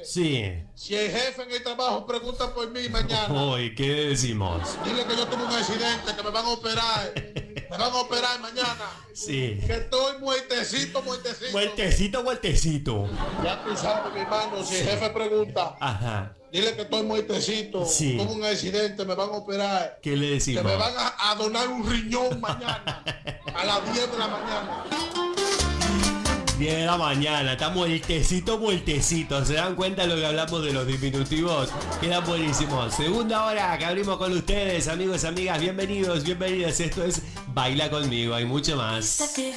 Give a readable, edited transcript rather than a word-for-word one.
Sí. Si el jefe en el trabajo pregunta por mí mañana, Uy, ¿qué decimos? dile que yo tuve un accidente, que me van a operar. Me van a operar mañana. Sí. Que estoy muertecito. Muertecito. Ya tú sabes, mi hermano, si el jefe pregunta, Ajá. dile que estoy muertecito. Sí. Tuve un accidente, me van a operar. ¿Qué le Que decimos? me van a donar un riñón mañana. A las 10 de la mañana. 10 de la mañana, está muertecito. ¿Se dan cuenta de lo que hablamos de los diminutivos? Quedan buenísimos. Segunda hora que abrimos con ustedes, amigos, amigas. Bienvenidos. Esto es Baila Conmigo. Hay mucho más.